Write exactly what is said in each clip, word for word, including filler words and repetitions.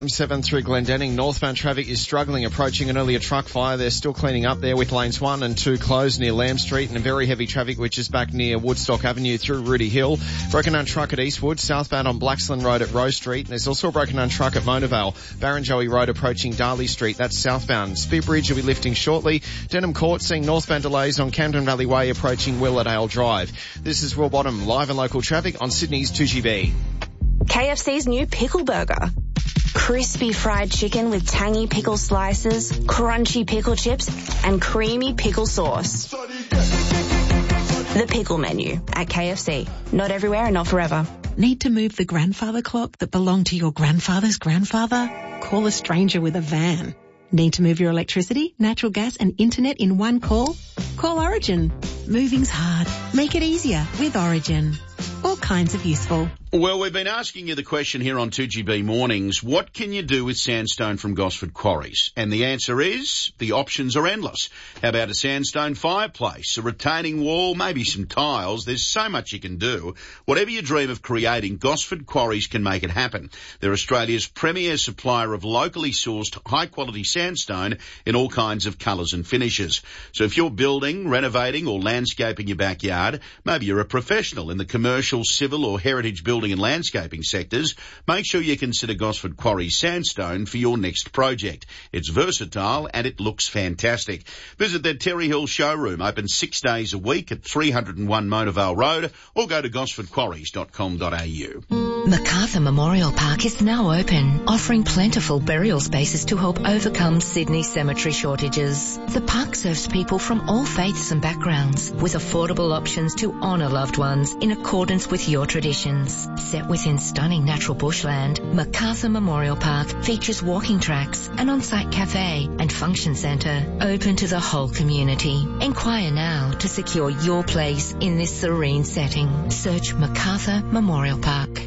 seven through Glendenning. Northbound traffic is struggling, approaching an earlier truck fire. They're still cleaning up there with lanes one and two closed near Lamb Street, and a very heavy traffic which is back near Woodstock Avenue through Rudy Hill. Broken down truck at Eastwood, southbound on Blaxland Road at Rose Street. And there's also a broken down truck at Monavale, Barrenjoey Road approaching Darley Street. That's southbound. Speed Bridge will be lifting shortly. Denham Court seeing northbound delays on Camden Valley Way approaching Willardale Drive. This is Will Bottom, live and local traffic on Sydney's two G B. K F C's new pickle burger. Crispy fried chicken with tangy pickle slices, crunchy pickle chips, and creamy pickle sauce. The pickle menu at K F C. Not everywhere and not forever. Need to move the grandfather clock that belonged to your grandfather's grandfather? Call a stranger with a van. Need to move your electricity, natural gas and internet in one call? Call Origin. Moving's hard. Make it easier with Origin. All kinds of useful. Well, we've been asking you the question here on two G B Mornings, what can you do with sandstone from Gosford Quarries? And the answer is, the options are endless. How about a sandstone fireplace, a retaining wall, maybe some tiles? There's so much you can do. Whatever you dream of creating, Gosford Quarries can make it happen. They're Australia's premier supplier of locally sourced high-quality sandstone in all kinds of colours and finishes. So if you're building, renovating or landscaping your backyard, maybe you're a professional in the commercial, civil or heritage building and landscaping sectors, make sure you consider Gosford Quarries Sandstone for your next project. It's versatile and it looks fantastic. Visit their Terry Hill showroom, open six days a week at three oh one Monavale Road, or go to gosford quarries dot com dot a u. Macarthur Memorial Park is now open, offering plentiful burial spaces to help overcome Sydney's cemetery shortages. The park serves people from all faiths and backgrounds, with affordable options to honour loved ones in accordance with your traditions. Set within stunning natural bushland, Macarthur Memorial Park features walking tracks, an on-site cafe and function centre open to the whole community. Inquire now to secure your place in this serene setting. Search Macarthur Memorial Park.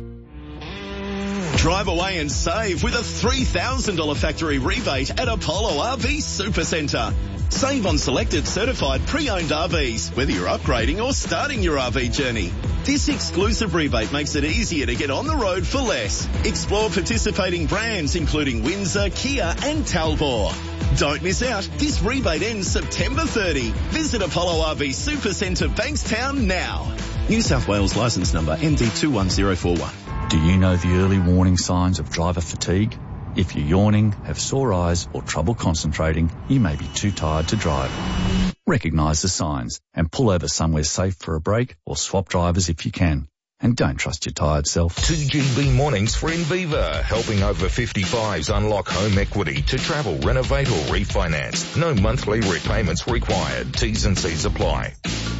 Drive away and save with a three thousand dollars factory rebate at Apollo R V Supercentre. Save on selected certified pre-owned R Vs, whether you're upgrading or starting your R V journey. This exclusive rebate makes it easier to get on the road for less. Explore participating brands including Windsor, Kia and Talbot. Don't miss out. This rebate ends September thirtieth. Visit Apollo R V Supercentre Bankstown now. New South Wales licence number M D two one zero four one. Do you know the early warning signs of driver fatigue? If you're yawning, have sore eyes or trouble concentrating, you may be too tired to drive. Recognise the signs and pull over somewhere safe for a break or swap drivers if you can. And don't trust your tired self. two G B Mornings for Inviva, helping over fifty-fives unlock home equity to travel, renovate or refinance. No monthly repayments required. T's and C's apply.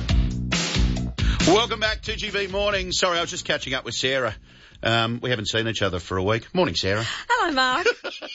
Welcome back to two G B Mornings. Sorry, I was just catching up with Sarah. Um, we haven't seen each other for a week. Morning, Sarah. Hello, Mark.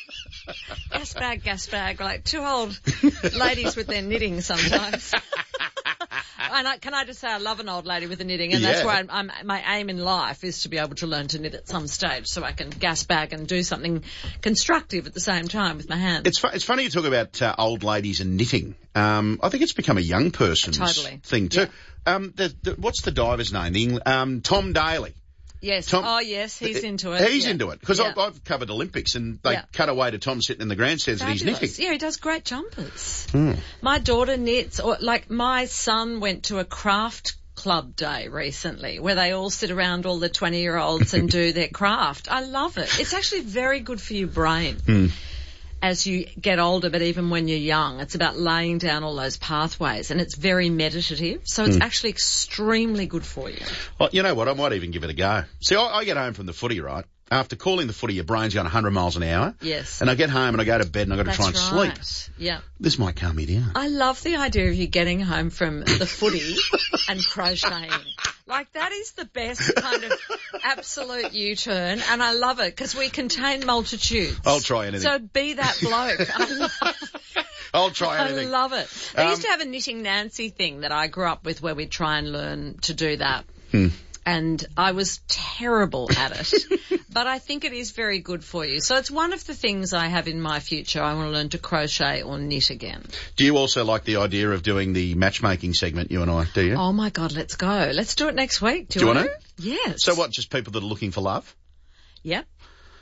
gas bag, gas bag, like two old ladies with their knitting sometimes. And I, can I just say I love an old lady with a knitting, and yeah. That's why I'm, I'm, my aim in life is to be able to learn to knit at some stage so I can gas bag and do something constructive at the same time with my hands. It's, fu- it's funny you talk about uh, old ladies and knitting. Um, I think it's become a young person's totally. thing too. Yeah. Um, the, the, what's the diver's name? The Eng- um, Tom Daley. Yes. Tom, oh, yes. He's into it. He's yeah. into it. Because yeah. I've, I've covered Olympics and they yeah. cut away to Tom sitting in the grandstands and he's knitting. Yeah, he does great jumpers. Mm. My daughter knits, or like my son went to a craft club day recently where they all sit around, all the twenty-year-olds, and do their craft. I love it. It's actually very good for your brain. Mm. As you get older, but even when you're young, it's about laying down all those pathways, and it's very meditative, so it's mm. actually extremely good for you. Well, you know what? I might even give it a go. See, I, I get home from the footy, right? After calling the footy, your brain's going one hundred miles an hour. Yes. And I get home and I go to bed and I've got to That's try and right. sleep. Yeah. This might calm me down. I love the idea of you getting home from the footy and crocheting. Like, that is the best kind of absolute U-turn, and I love it because we contain multitudes. I'll try anything. So be that bloke. I love it. I'll try anything. I love it. I Um, used to have a Knitting Nancy thing that I grew up with where we'd try and learn to do that. Hmm. And I was terrible at it. But I think it is very good for you. So it's one of the things I have in my future. I want to learn to crochet or knit again. Do you also like the idea of doing the matchmaking segment, you and I, do you? Oh, my God, let's go. Let's do it next week. Do you, do you want want to? Yes. So what, just people that are looking for love? Yep.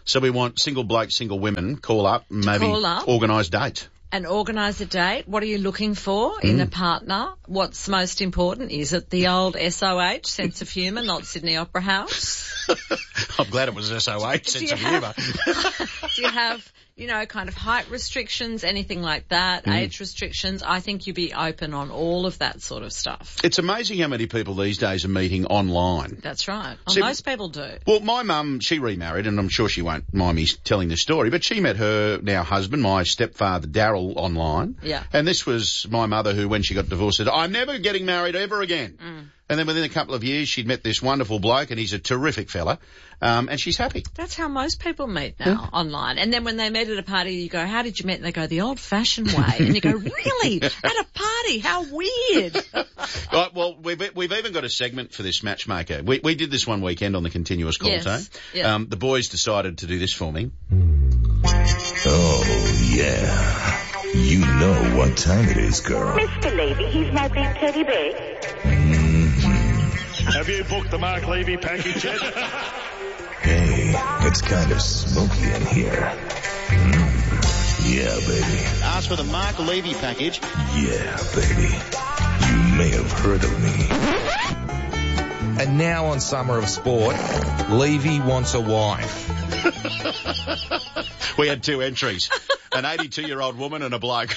So we want single blokes, single women, call up, maybe call up. organise date. And organise a date. What are you looking for in Mm. a partner? What's most important? Is it the old S O H, sense of humour, not Sydney Opera House? I'm glad it was S O H, sense of have- humour. Do you have, you know, kind of height restrictions, anything like that, Mm. age restrictions? I think you'd be open on all of that sort of stuff. It's amazing how many people these days are meeting online. That's right. Well, See, most people do. Well, my mum, she remarried, and I'm sure she won't mind me telling this story, but she met her now husband, my stepfather, Daryl, online. Yeah. And this was my mother who, when she got divorced, said, I'm never getting married ever again. Mm. And then within a couple of years, she'd met this wonderful bloke, and he's a terrific fella, um, and she's happy. That's how most people meet now, online. And then when they meet at a party, you go, how did you meet? And they go, the old-fashioned way. And you go, really? At a party? How weird. Right, well, we've, we've even got a segment for this matchmaker. We, we did this one weekend on the continuous call Yes, tone. yeah. Um, the boys decided to do this for me. Oh, yeah. You know what time it is, girl. Mister Levy, he's my big teddy bear. Have you booked the Mark Levy package yet? Hey, it's kind of smoky in here. Mm. Yeah, baby. Ask for the Mark Levy package. Yeah, baby. You may have heard of me. And now on Summer of Sport, Levy wants a wife. We had two entries, an eighty-two-year-old woman and a bloke.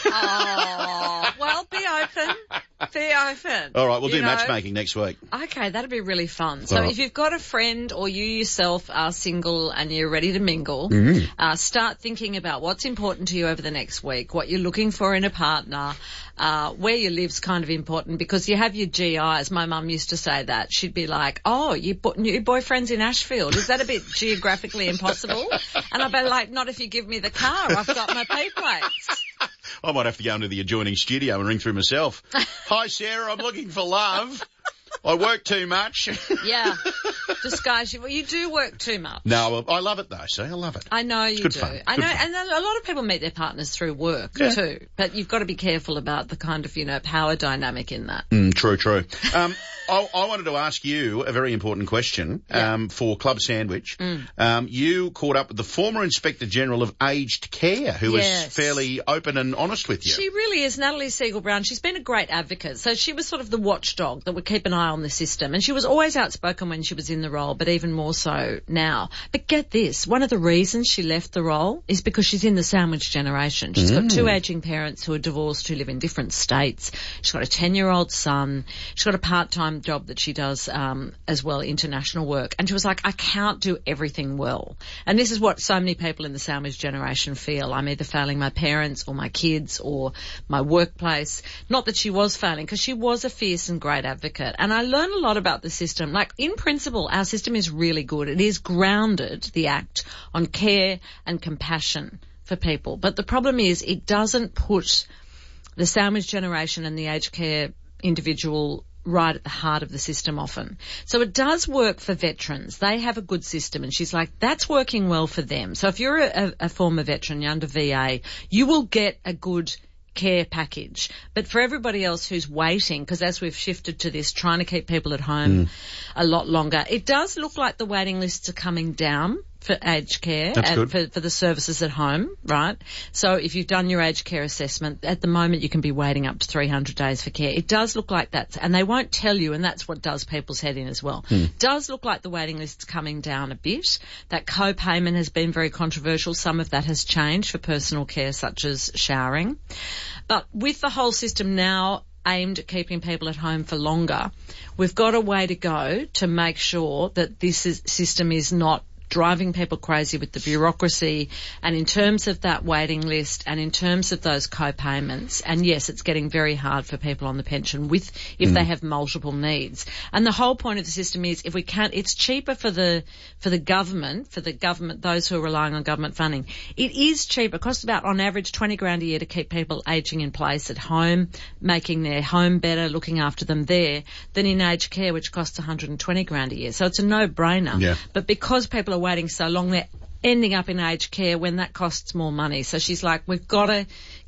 Oh, well, be open. Be open. All right, we'll You do know? matchmaking next week. Okay, that'd be really fun. So All right. if you've got a friend or you yourself are single and you're ready to mingle, Mhm. uh, start thinking about what's important to you over the next week, what you're looking for in a partner, uh, where you live's kind of important because you have your G Is. My mum used to say that. She'd be like, oh, you bo- your boyfriend's in Ashfield. Is that a bit geographically impossible? And I'd be like, not if you give me the car. I've got my P plates. I might have to go into the adjoining studio and ring through myself. Hi, Sarah, I'm looking for love. I work too much. Yeah. Disguise you. Well, you do work too much. No, I love it though, see, I love it. I know It's you good do. fun. I Good know, fun. and a lot of people meet their partners through work Yeah. too. But you've got to be careful about the kind of, you know, power dynamic in that. Mm, true, true. Um, I, I wanted to ask you a very important question um, for Club Sandwich. Mm. Um, you caught up with the former Inspector General of Aged Care, who Yes. was fairly open and honest with you. She really is, Natalie Siegel-Brown. She's been a great advocate. So she was sort of the watchdog that would keep an eye on the system. And she was always outspoken when she was in the role, but even more so now. But get this, one of the reasons she left the role is because she's in the sandwich generation. She's got Mm. two ageing parents who are divorced, who live in different states. She's got a ten-year-old son. She's got a part-time job that she does um, as well, international work. And she was like, I can't do everything well. And this is what so many people in the sandwich generation feel. I'm either failing my parents or my kids or my workplace. Not that she was failing, because she was a fierce and great advocate. And I learned a lot about the system. Like, in principle, our system is really good. It is grounded, the Act, on care and compassion for people. But the problem is it doesn't put the sandwich generation and the aged care individual right at the heart of the system often. So it does work for veterans. They have a good system, and she's like, that's working well for them. So if you're a, a former veteran, you're under V A, you will get a good care package. But for everybody else who's waiting, because as we've shifted to this, trying to keep people at home Mm. a lot longer, it does look like the waiting lists are coming down for aged care That's and good. for, for the services at home, right? So if you've done your aged care assessment, at the moment you can be waiting up to three hundred days for care. It does look like that, and they won't tell you, and that's what does people's head in as well. Hmm. Does look like the waiting list's coming down a bit. That co-payment has been very controversial. Some of that has changed for personal care, such as showering. But with the whole system now aimed at keeping people at home for longer, we've got a way to go to make sure that this is, system is not driving people crazy with the bureaucracy, and in terms of that waiting list and in terms of those co-payments. And yes, it's getting very hard for people on the pension with if Mm. they have multiple needs. And the whole point of the system is if we can't, it's cheaper for the for the government, for the government, those who are relying on government funding. It is cheaper. It costs about on average twenty grand a year to keep people ageing in place at home, making their home better, looking after them there, than in aged care, which costs one hundred twenty grand a year. So it's a no-brainer. Yeah. But because people are waiting so long, they're ending up in aged care when that costs more money. So she's like, we've got to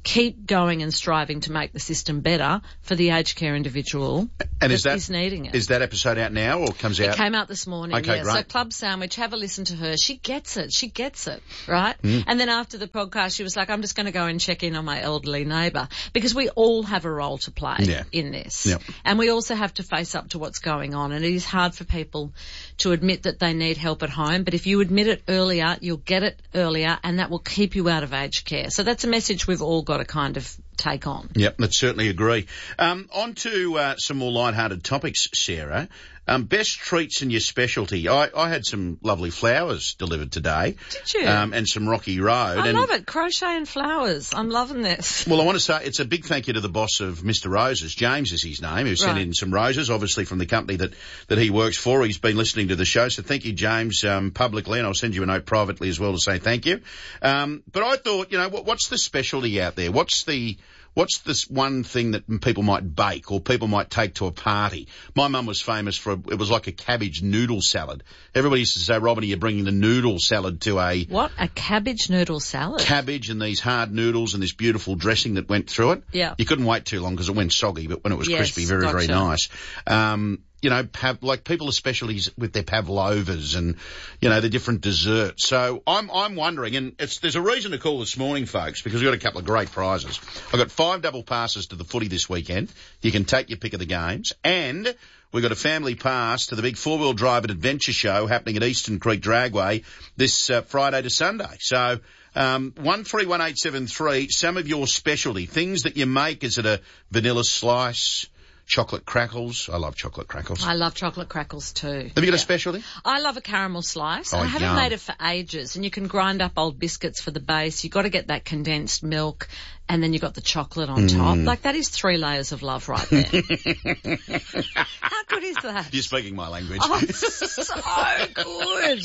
keep going and striving to make the system better for the aged care individual and that is, that, is needing it. Is that episode out now or comes out? It came out this morning, okay, yeah. Great. So Club Sandwich, have a listen to her. She gets it. She gets it, right? Mm. And then after the podcast, she was like, I'm just going to go and check in on my elderly neighbour, because we all have a role to play yeah. in this. Yep. And we also have to face up to what's going on. And it is hard for people to admit that they need help at home. But if you admit it earlier, you'll get it earlier, and that will keep you out of aged care. So that's a message we've all got to kind of take on. Yep, let's certainly agree. Um, on to uh, some more lighthearted topics, Sarah. Um, best treats in your specialty. I, I had some lovely flowers delivered today. Did you? Um, and some Rocky Road. I and, love it. Crochet and flowers. I'm loving this. Well, I want to say it's a big thank you to the boss of Mister Roses. James is his name, who sent Right. in some roses, obviously from the company that, that he works for. He's been listening to the show. So thank you, James, um, publicly, and I'll send you a note privately as well to say thank you. Um, but I thought, you know, what, what's the specialty out there? What's the... What's this one thing that people might bake or people might take to a party? My mum was famous for, a, it was like a cabbage noodle salad. Everybody used to say, Robin, are you bringing the noodle salad to a... What? A cabbage noodle salad? Cabbage and these hard noodles and this beautiful dressing that went through it. Yeah. You couldn't wait too long because it went soggy, but when it was Yes, crispy, very, gotcha. very nice. Um, you know, pav- like people are specialties with their pavlovas and, you know, the different desserts. So I'm, I'm wondering, and it's, there's a reason to call this morning, folks, because we've got a couple of great prizes. I've got five double passes to the footy this weekend. You can take your pick of the games. And we've got a family pass to the big four-wheel drive and adventure show happening at Eastern Creek Dragway this uh, Friday to Sunday. So, um, one three one eight seven three, some of your specialty, things that you make. Is it a vanilla slice? Chocolate crackles. I love chocolate crackles. I love chocolate crackles too. Have you got Yeah. a specialty? I love a caramel slice. Oh, I haven't yum. made it for ages, and you can grind up old biscuits for the base. You've got to get that condensed milk, and then you've got the chocolate on Mm. top. Like, that is three layers of love right there. How good is that? You're speaking my language. Oh, it's so good.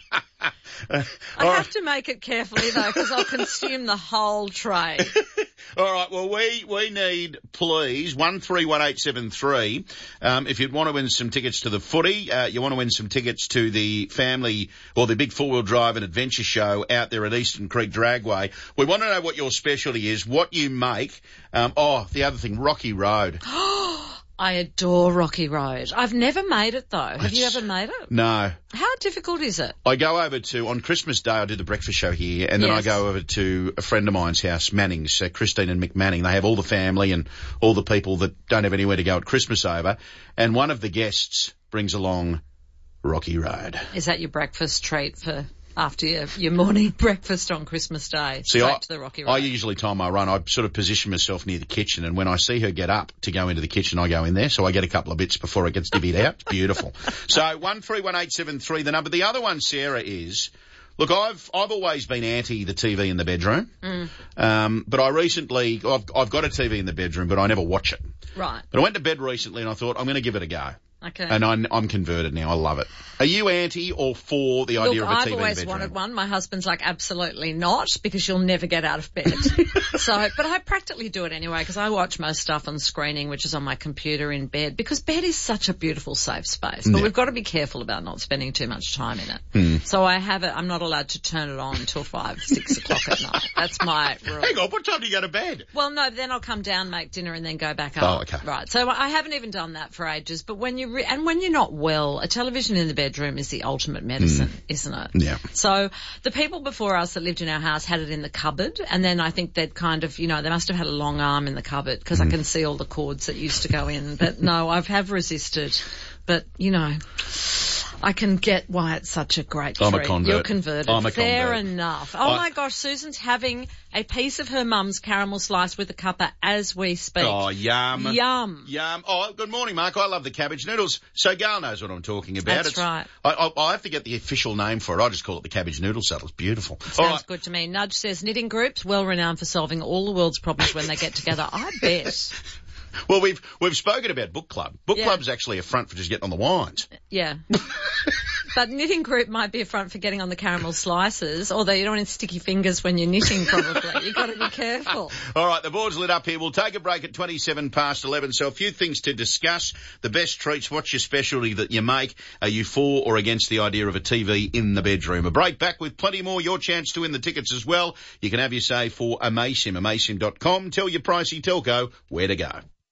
I have to make it carefully, though, because I'll consume the whole tray. All right, well, we, we need, please, one three one eight seven three. Um, if you'd want to win some tickets to the footy, uh, you want to win some tickets to the family or the big four-wheel drive and adventure show out there at Eastern Creek Dragway. We want to know what your specialty is, what you make. Um, oh, the other thing, Rocky Road. I adore Rocky Road. I've never made it, though. Have you It's- ever made it? No. How difficult is it? I go over to, on Christmas Day, I do the breakfast show here, and then Yes. I go over to a friend of mine's house, Manning's, uh, Christine and Mick Manning. They have all the family and all the people that don't have anywhere to go at Christmas over, and one of the guests brings along Rocky Road. Is that your breakfast treat for after your, your morning breakfast on Christmas Day? See, Straight I, to the Rocky Road. I usually time my run, I sort of position myself near the kitchen, and when I see her get up to go into the kitchen, I go in there, so I get a couple of bits before it gets divvied out. It's beautiful. So, one three one eight seven three, the number. The other one, Sarah, is... Look, I've I've always been anti the T V in the bedroom, Mm. um, but I recently I've I've got a T V in the bedroom, but I never watch it. Right. But I went to bed recently and I thought I'm going to give it a go. Okay. And I'm, I'm converted now. I love it. Are you anti or for the idea Look, of a I've T V in the always bedroom? wanted one. My husband's like, absolutely not, because you'll never get out of bed. So, but I practically do it anyway, because I watch most stuff on screening, which is on my computer in bed, because bed is such a beautiful, safe space. But Yeah. we've got to be careful about not spending too much time in it. Mm. So I have it. I'm not allowed to turn it on until five, six o'clock at night. That's my rule. Hang on, what time do you go to bed? Well, no, then I'll come down, make dinner, and then go back up. Oh, okay. Right. So I haven't even done that for ages. But when you re- and when you're not well, a television in the bedroom is the ultimate medicine, Mm. isn't it? Yeah. So the people before us that lived in our house had it in the cupboard, and then I think they'd kind of, you know, they must have had a long arm in the cupboard, because Mm. I can see all the cords that used to go in. But no, I have resisted. But, you know, I can get why it's such a great I'm a treat. convert. You're converted. I'm a Fair convert. enough. Oh I- my gosh, Susan's having a piece of her mum's caramel slice with a cuppa as we speak. Oh, yum. Yum. Yum. Oh, good morning, Mark. I love the cabbage noodles. So Gal knows what I'm talking about. That's it's, right. I, I, I have to get the official name for it. I just call it the cabbage noodle salad. It's beautiful. All Sounds right. good to me. Nudge says knitting groups, well renowned for solving all the world's problems when they get together. I bet. Well, we've we've spoken about book club. Book Yeah. club's actually a front for just getting on the wines. Yeah. But knitting group might be a front for getting on the caramel slices, although you don't want to stick your fingers when you're knitting, probably. You've got to be careful. All right, the board's lit up here. We'll take a break at twenty-seven past eleven. So a few things to discuss. The best treats, what's your specialty that you make? Are you for or against the idea of a T V in the bedroom? A break, back with plenty more. Your chance to win the tickets as well. You can have your say for Amaysim, amaysim dot com. Tell your pricey telco where to go.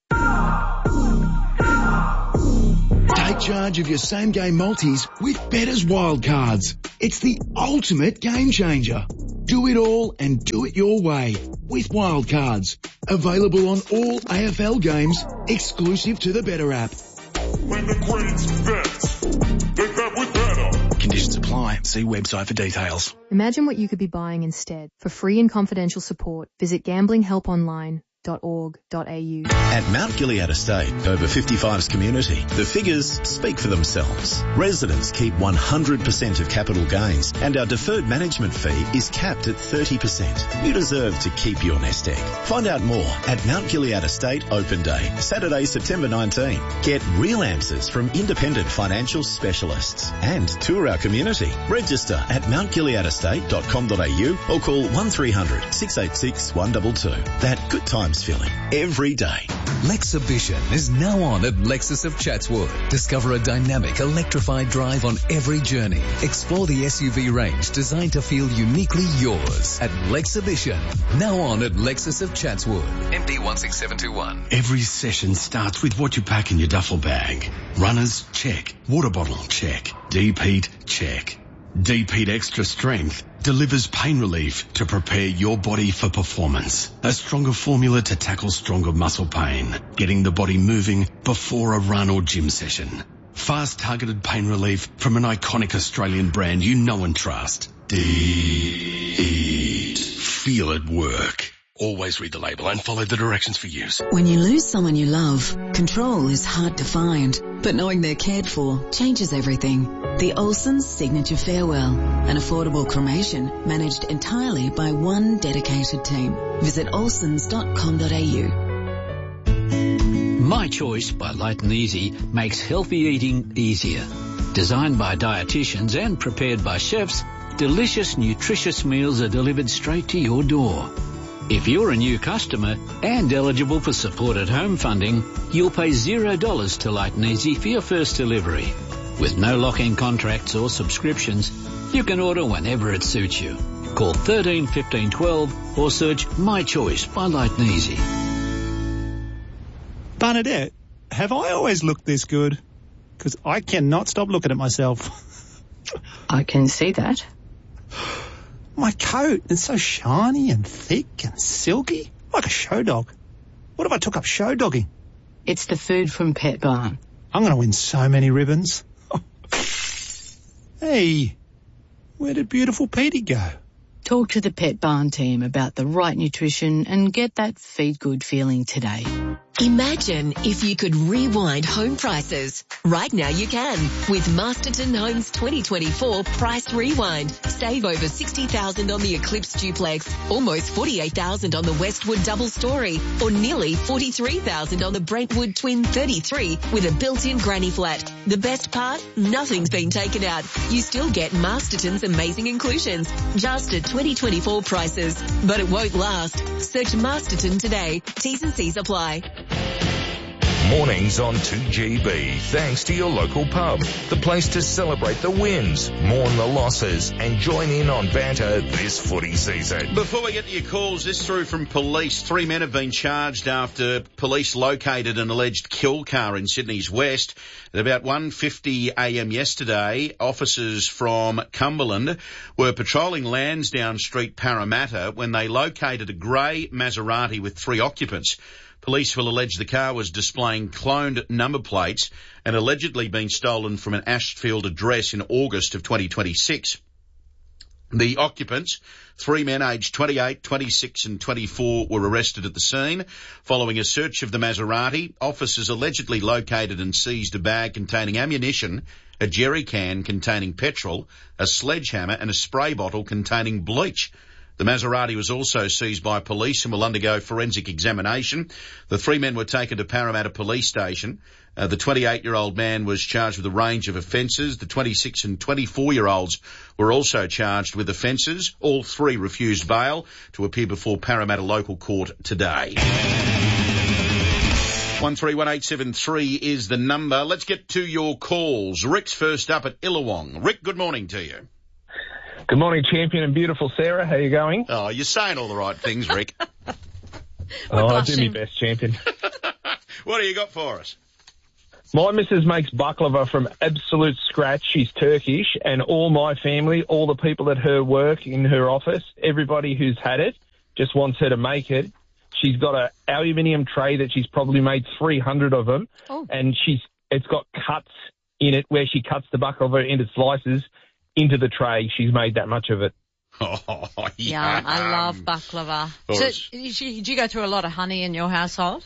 Take charge of your same-game multis with Better's Wildcards. It's the ultimate game changer. Do it all and do it your way with Wildcards. Available on all A F L games, exclusive to the Better app. When the greats bet, they bet with Better. Conditions apply. See website for details. Imagine what you could be buying instead. For free and confidential support, visit gambling help online dot org dot a u. At Mount Gilead Estate, over fifty-fives community, the figures speak for themselves. Residents keep one hundred percent of capital gains and our deferred management fee is capped at thirty percent. You deserve to keep your nest egg. Find out more at Mount Gilead Estate Open Day, Saturday, September nineteenth. Get real answers from independent financial specialists and tour our community. Register at mount gilead estate dot com dot a u or call one three hundred, six eight six, one two two. That good time feeling every day. Lexibition is now on at Lexus of Chatswood. Discover a dynamic, electrified drive on every journey. Explore the S U V range designed to feel uniquely yours at Lexibition. Now on at Lexus of Chatswood. M D one six seven two one. Every session starts with what you pack in your duffel bag. Runners, check. Water bottle, check. Deep heat, check. Deep Heat Extra Strength delivers pain relief to prepare your body for performance. A stronger formula to tackle stronger muscle pain, getting the body moving before a run or gym session. Fast targeted pain relief from an iconic Australian brand you know and trust. Deep Heat. Feel it work. Always read the label and follow the directions for use. When you lose someone you love, control is hard to find, but knowing they're cared for changes everything. The Olsen's Signature Farewell, an affordable cremation managed entirely by one dedicated team. Visit olsons dot com dot a u. My Choice by Light and Easy makes healthy eating easier. Designed by dietitians and prepared by chefs, delicious, nutritious meals are delivered straight to your door. If you're a new customer and eligible for supported home funding, you'll pay zero dollars to Light and Easy for your first delivery. With no lock-in contracts or subscriptions, you can order whenever it suits you. Call thirteen fifteen twelve or search My Choice by Light and Easy. Bernadette, have I always looked this good? Because I cannot stop looking at myself. I can see that. My coat is so shiny and thick and silky, like a show dog. What if I took up show dogging? It's the food from Pet Barn. I'm going to win so many ribbons. Hey, where did beautiful Petey go? Talk to the Pet Barn team about the right nutrition and get that feed good feeling today. Imagine if you could rewind home prices. Right now you can with Masterton Homes twenty twenty-four Price Rewind. Save over sixty thousand dollars on the Eclipse Duplex, almost forty-eight thousand dollars on the Westwood Double Story, or nearly forty-three thousand dollars on the Brentwood Twin thirty-three with a built-in granny flat. The best part? Nothing's been taken out. You still get Masterton's amazing inclusions, just at twenty twenty-four prices. But it won't last. Search Masterton today. T's and C's apply. Mornings on two G B, thanks to your local pub. The place to celebrate the wins, mourn the losses, and join in on banter this footy season. Before we get to your calls, this through from police. Three men have been charged after police located an alleged kill car in Sydney's West. At about one fifty a m yesterday, officers from Cumberland were patrolling Lansdowne Street, Parramatta, when they located a grey Maserati with three occupants. Police will allege the car was displaying cloned number plates and allegedly been stolen from an Ashfield address in August of twenty twenty-six. The occupants, three men aged twenty-eight, twenty-six and twenty-four, were arrested at the scene. Following a search of the Maserati, officers allegedly located and seized a bag containing ammunition, a jerry can containing petrol, a sledgehammer and a spray bottle containing bleach. The Maserati was also seized by police and will undergo forensic examination. The three men were taken to Parramatta Police Station. Uh, the twenty-eight-year-old man was charged with a range of offences. The twenty-six and twenty-four-year-olds were also charged with offences. All three refused bail to appear before Parramatta Local Court today. one three one eight seven three is the number. Let's get to your calls. Rick's first up at Illawong. Rick, good morning to you. Good morning, champion and beautiful Sarah. How are you going? Oh, you're saying all the right things, Rick. oh, I'll do my best, champion. What do you got for us? My missus makes baklava from absolute scratch. She's Turkish, and all my family, all the people at her work, in her office, everybody who's had it just wants her to make it. She's got an aluminium tray that she's probably made three hundred of them, oh. and she's it's got cuts in it where she cuts the baklava into slices into the tray. She's made that much of it. Oh, yeah. Yeah, I love baklava. So, do you go through a lot of honey in your household?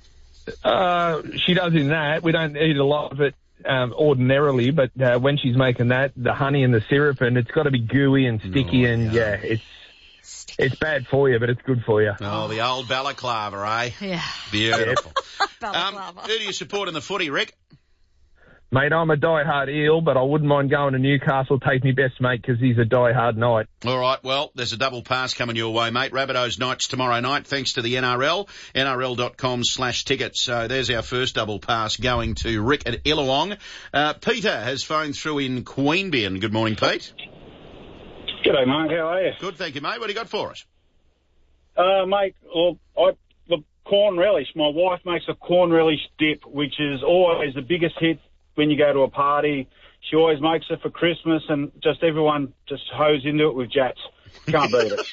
Uh, she does in that. We don't eat a lot of it um, ordinarily, but uh, when she's making that, the honey and the syrup, and it's got to be gooey and sticky, oh, and yeah, yeah it's it's bad for you, but it's good for you. Oh, the old balaclava, eh? Yeah. Beautiful. Balaclava. Um, who do you support in the footy, Rick? Mate, I'm a die-hard Eel, but I wouldn't mind going to Newcastle, take me best mate, because he's a die-hard Knight. All right, well, there's a double pass coming your way, mate. Rabbitohs Knights tomorrow night, thanks to the N R L, N R L dot com slash tickets. So there's our first double pass going to Rick at Illawong. Uh, Peter has phoned through in Queanbeyan. Good morning, Pete. G'day, mate. How are you? Good, thank you, mate. What do you got for us? Uh, mate, well, I, the corn relish. My wife makes a corn relish dip, which is always the biggest hit when you go to a party. She always makes it for Christmas, and just everyone just hoes into it with Jats. Can't beat it.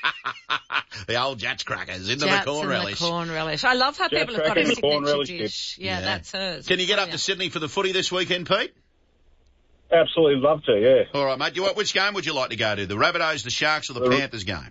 The old Jats crackers into Jats the corn and relish. The corn relish. I love how Jats people have got a signature dish. dish. Yeah, yeah, that's hers. Can you get oh, up yeah. to Sydney for the footy this weekend, Pete? Absolutely love to, yeah. All right, mate. You, which game would you like to go to? The Rabbitohs, the Sharks, or the, the Panthers game?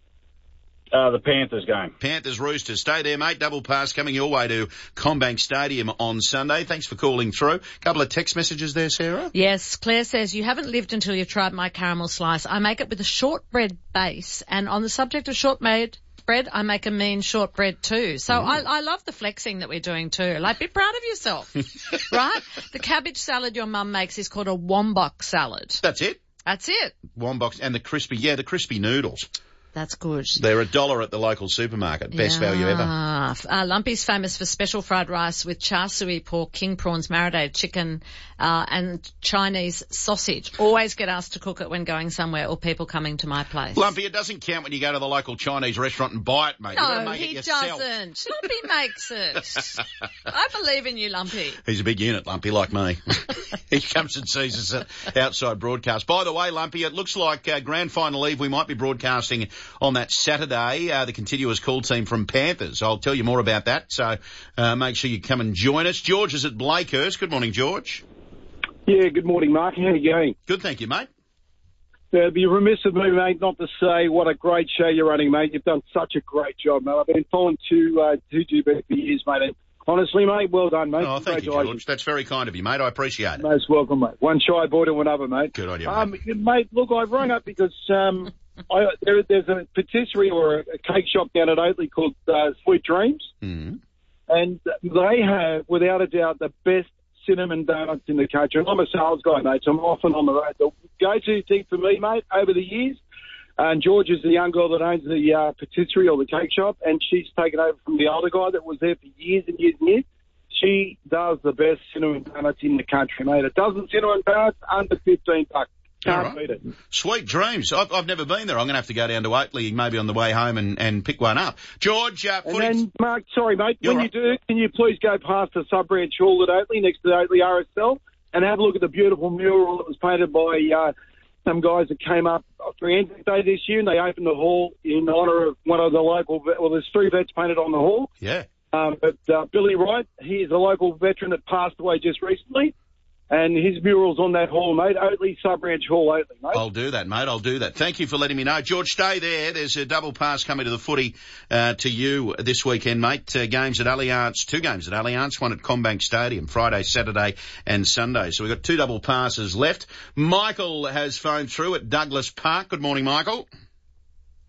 Uh, the Panthers game. Panthers Roosters. Stay there, mate. Double pass coming your way to Combank Stadium on Sunday. Thanks for calling through. Couple of text messages there, Sarah. Yes, Claire says, you haven't lived until you've tried my caramel slice. I make it with a shortbread base, and on the subject of shortbread, bread, I make a mean shortbread too. So I, I love the flexing that we're doing too. Like, be proud of yourself, right? The cabbage salad your mum makes is called a wombok salad. That's it? That's it. Wombok and the crispy, yeah, the crispy noodles. That's good. They're a dollar at the local supermarket. Best yeah. value ever. Uh, Lumpy's famous for special fried rice with char siu pork, king prawns, marinated chicken, uh, and Chinese sausage. Always get asked to cook it when going somewhere or people coming to my place. Lumpy, it doesn't count when you go to the local Chinese restaurant and buy it, mate. No, make he it doesn't. Lumpy makes it. I believe in you, Lumpy. He's a big unit, Lumpy, like me. He comes and sees us at outside broadcast. By the way, Lumpy, it looks like uh, grand final eve we might be broadcasting on that Saturday, uh, the continuous call team from Panthers. I'll tell you more about that, so uh, make sure you come and join us. George is at Blakehurst. Good morning, George. Yeah, good morning, Mark. How are you going? Good, thank you, mate. Uh, it'd be remiss of me, mate, not to say what a great show you're running, mate. You've done such a great job, mate. I've been following two, uh, two G B for years, mate. And honestly, mate, well done, mate. Oh, thank you, George. That's very kind of you, mate. I appreciate it. Most welcome, mate. One shy boy to another, mate. Good on you, mate. Um, mate, look, I've rung up because um, I, there, there's a patisserie or a, a cake shop down at Oatley called uh, Sweet Dreams. Mm-hmm. And they have, without a doubt, the best cinnamon donuts in the country. I'm a sales guy, mate, so I'm often on the road. The go-to thing for me, mate, over the years, and George is the young girl that owns the uh, patisserie or the cake shop, and she's taken over from the older guy that was there for years and years and years. She does the best cinnamon donuts in the country, mate. A dozen cinnamon donuts under fifteen bucks. Can't beat it. Sweet Dreams. I've, I've never been there. I'm going to have to go down to Oatley maybe on the way home and, and pick one up. George, uh, and then, Mark, sorry, mate, You're when right. you do, can you please go past the sub-branch hall at Oatley next to the Oatley R S L and have a look at the beautiful mural that was painted by uh, some guys that came up for Anzac Day this year, and they opened the hall in honour of one of the local, well, there's three vets painted on the hall. Yeah. Um, but uh, Billy Wright, he is a local veteran that passed away just recently. And his mural's on that hall, mate. Oatley, Sub-Ranch Hall, Oatley, mate. I'll do that, mate. I'll do that. Thank you for letting me know. George, stay there. There's a double pass coming to the footy uh, to you this weekend, mate. Uh, games at Allianz, two games at Allianz, one at Combank Stadium, Friday, Saturday and Sunday. So we've got two double passes left. Michael has phoned through at Douglas Park. Good morning, Michael.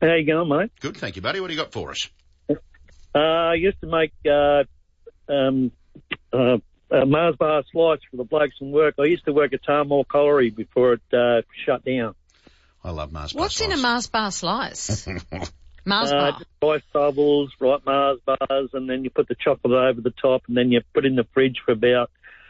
How you going, mate? Good, thank you, buddy. What do you got for us? Uh, I used to make uh, um, uh, a Mars bar slice for the blokes in work. I used to work at Tarmore Colliery before it uh, shut down. I love Mars bar What's slice. in a Mars bar slice? Mars Uh, bar. just ice bubbles, right Mars bars, and then you put the chocolate over the top, and then you put it in the fridge for about,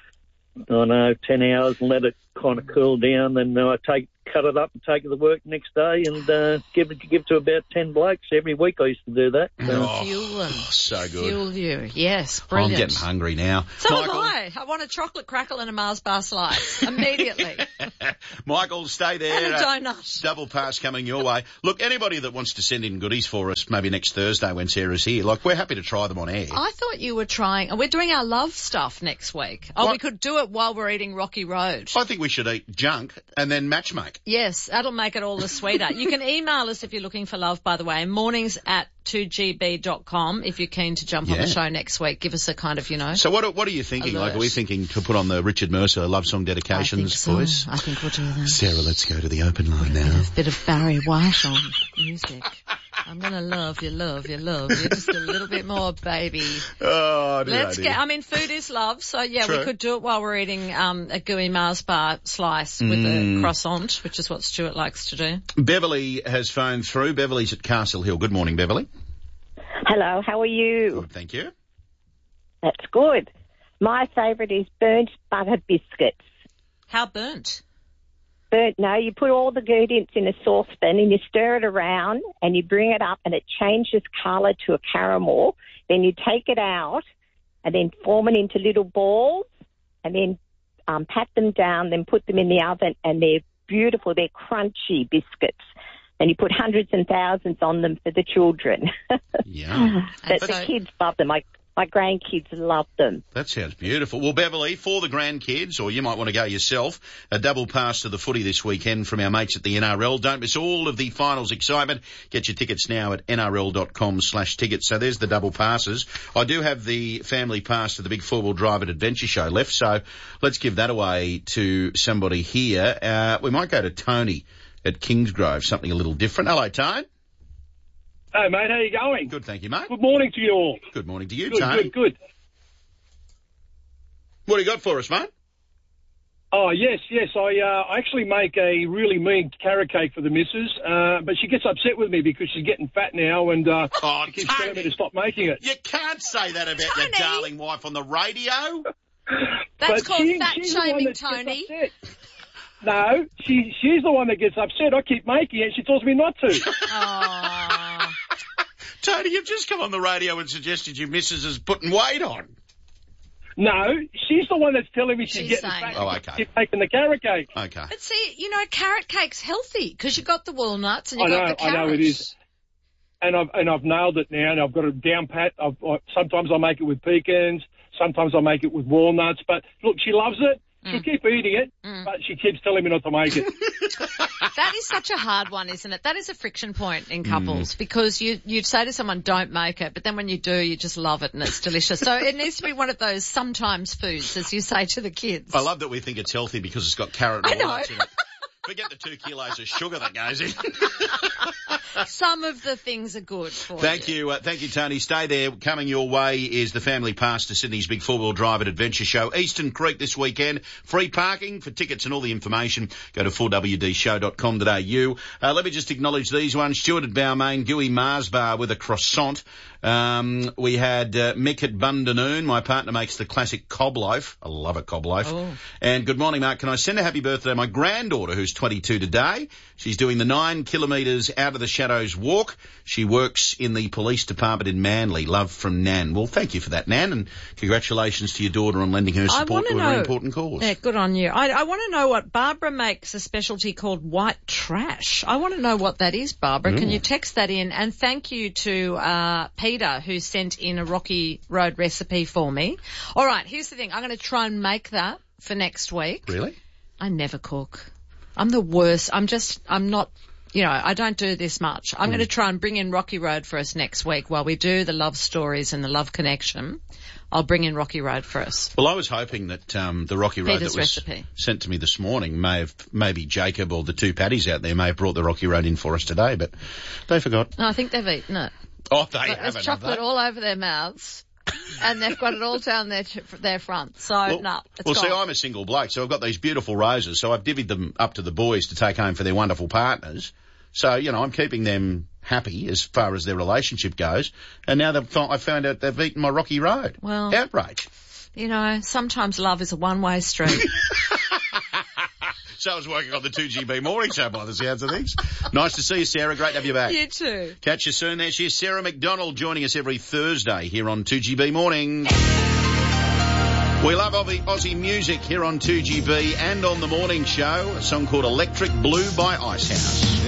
I don't know, ten hours and let it kind of cool down. Then uh, I take, cut it up and take it to work next day and uh, give it give to about ten blokes every week. I used to do that. So. Oh, Fuel them. so good. Fuel you. Yes, Oh, I'm brilliant. getting hungry now. So Michael, am I. I want a chocolate crackle and a Mars bar slice immediately. Michael, stay there. And a Uh, donut. double pass coming your way. Look, anybody that wants to send in goodies for us, maybe next Thursday when Sarah's here, like, we're happy to try them on air. I thought you were trying. We're doing our love stuff next week. Oh, What? we could do it while we're eating Rocky Road. I think we should eat junk and then matchmake. Yes, that'll make it all the sweeter. You can email us if you're looking for love, by the way, mornings at two g b dot com if you're keen to jump on Yeah. the show next week. Give us a kind of, you know. So what are, what are you thinking? Alert. Like, are we thinking to put on the Richard Mercer love song I think dedications so. voice? I think we'll do that. Sarah, let's go to the open line now. A bit of Barry White on music. I'm gonna love you, love you, love you. Just a little bit more, baby. Oh, dear, Let's dear. get, I mean, food is love, so yeah, True. we could do it while we're eating um, a gooey Mars bar slice with Mm. a croissant, which is what Stuart likes to do. Beverly has phoned through. Beverly's at Castle Hill. Good morning, Beverly. Hello, how are you? Good, thank you. That's good. My favourite is burnt butter biscuits. How burnt? Burnt, no, you put all the ingredients in a saucepan and you stir it around and you bring it up and it changes colour to a caramel. Then you take it out and then form it into little balls and then um, pat them down, then put them in the oven, and they're beautiful. They're crunchy biscuits. And you put hundreds and thousands on them for the children. Yeah. But the kids love them. My, my grandkids love them. That sounds beautiful. Well, Beverly, for the grandkids, or you might want to go yourself, a double pass to the footy this weekend from our mates at the N R L. Don't miss all of the finals excitement. Get your tickets now at N R L dot com slash tickets. So there's the double passes. I do have the family pass to the big four-wheel drive at Adventure Show left, so let's give that away to somebody here. Uh, we might go to Tony at Kingsgrove, something a little different. Hello, Tone. Hey, mate, how you going? Good, thank you, mate. Good morning to you all. Good morning to you, Good, Tony. good, good. What do you got for us, mate? Oh, yes, yes. I uh, I actually make a really mean carrot cake for the missus, uh, but she gets upset with me because she's getting fat now and uh, oh, she keeps telling me to stop making it. You can't say that about Tony. Your darling wife on the radio. That's But called she- fat she's the one shaming, that gets Tony. upset. No, she she's the one that gets upset. I keep making it. She tells me not to. Aww. Tony, you've just come on the radio and suggested your missus is putting weight on. No, she's the one that's telling me she's, She's getting saying fat. Oh, because okay. I keep making the carrot cake. Okay. But see, you know, carrot cake's healthy because you've got the walnuts and I you've know, got the I carrots. know it is. And I've and I've nailed it now, and I've got it down pat. I've, I, sometimes I make it with pecans, sometimes I make it with walnuts. But look, she loves it. She'll keep eating it, Mm. but she keeps telling me not to make it. That is such a hard one, isn't it? That is a friction point in couples because you, you'd say to someone, don't make it, but then when you do, you just love it and it's delicious. So it needs to be one of those sometimes foods, as you say to the kids. I love that we think it's healthy because it's got carrot I and know. walnuts in it. Forget the two kilos of sugar that goes in. Some of the things are good for Thank you. you. Uh, thank you, Tony. Stay there. Coming your way is the family pass to Sydney's big four-wheel drive at Adventure Show. Eastern Creek this weekend. Free parking. For tickets and all the information, go to four w d show dot com dot a u. Uh, let me just acknowledge these ones. Stuart at Balmain, Gooey Mars Bar with a croissant. Um, we had uh, Mick at Bundanoon. My partner makes the classic cob loaf. I love a cob loaf. Oh. And good morning, Mark. Can I send a happy birthday to my granddaughter, who's twenty-two today? She's doing the nine kilometres out of the shadows walk. She works in the police department in Manly. Love from Nan. Well, thank you for that, Nan, and congratulations to your daughter on lending her I support wanna to a very know- important cause. Yeah, good on you. I, I want to know what Barbara makes a specialty called white trash. I want to know what that is, Barbara. Can Mm. you text that in? And thank you to uh, Peter, who sent in a Rocky Road recipe for me. All right, here's the thing. I'm going to try and make that for next week. Really? I never cook. I'm the worst. I'm just, I'm not you know, I don't do this much. I'm mm. going to try and bring in Rocky Road for us next week while we do the love stories and the love connection. I'll bring in Rocky Road for us. Well, I was hoping that um, the Rocky Road Peter's that was recipe. sent to me this morning may have, maybe Jacob or the two Paddies out there may have brought the Rocky Road in for us today, but they forgot. No, I think they've eaten it. Oh, they but haven't. There's chocolate all over their mouths, and they've got it all down their their front. So well, no, it's well, gone. see, I'm a single bloke, so I've got these beautiful roses. So I've divvied them up to the boys to take home for their wonderful partners. So you know, I'm keeping them happy as far as their relationship goes. And now they've I found out they've eaten my Rocky Road. Well, outrage. You know, sometimes love is a one-way street. So I was working on the two G B morning show by the sounds of things. Nice to see you, Sarah. Great to have you back. You too. Catch you soon. There she is, Sarah McDonald, joining us every Thursday here on two G B Mornings. We love Aussie, Aussie music here on two G B and on the morning show. A song called Electric Blue by Icehouse.